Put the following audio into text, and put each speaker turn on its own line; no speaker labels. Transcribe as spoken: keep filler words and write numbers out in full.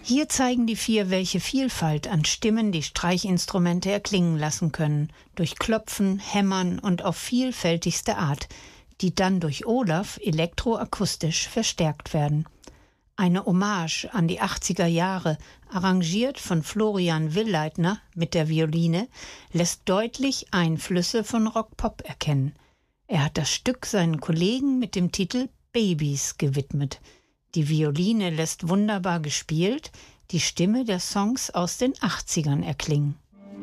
Hier zeigen die vier, welche Vielfalt an Stimmen die Streichinstrumente erklingen lassen können, durch Klopfen, Hämmern und auf vielfältigste Art, die dann durch Olaf elektroakustisch verstärkt werden. Eine Hommage an die achtziger Jahre, arrangiert von Florian Willeitner mit der Violine, lässt deutlich Einflüsse von Rock-Pop erkennen. Er hat das Stück seinen Kollegen mit dem Titel Babys gewidmet. Die Violine lässt wunderbar gespielt die Stimme der Songs aus den achtzigern erklingen.